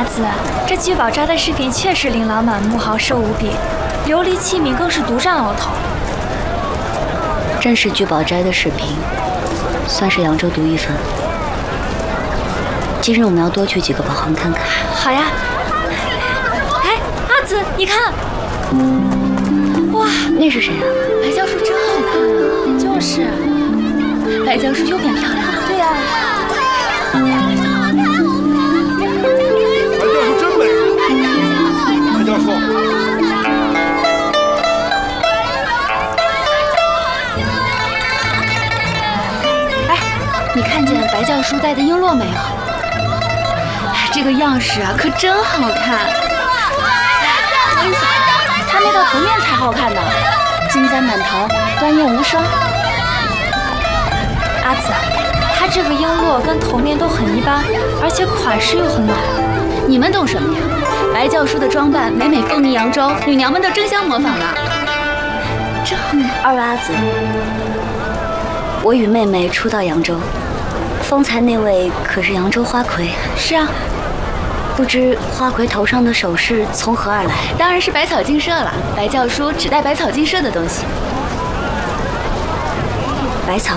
子，这聚宝斋的饰品确实琳琅满目，豪奢无比，琉璃器皿更是独占鳌头。 正是聚宝斋的饰品，算是扬州独一份。今日我们要多去几个宝行看看。 好呀。哎，阿紫，你看，哇， 那是谁啊？ 白教授真好看啊！就是，白教授又变漂亮了。对呀。 白教授真美。白教授。 哎，你看见白教授戴的璎珞没有？这个样式啊，可真好看。我跟你讲，他那个头面才好看呢，金簪满头，端艳无双。阿紫，他这个璎珞跟头面都很一般，而且款式又很老。 你们懂什么呀？白教书的装扮每每风靡扬州，女娘们都争相模仿呢。 这二阿紫，我与妹妹初到扬州，方才那位可是扬州花魁？ 是啊。 不知花魁头上的首饰从何而来？ 当然是百草精舍了。白教书只带百草精舍的东西。 百草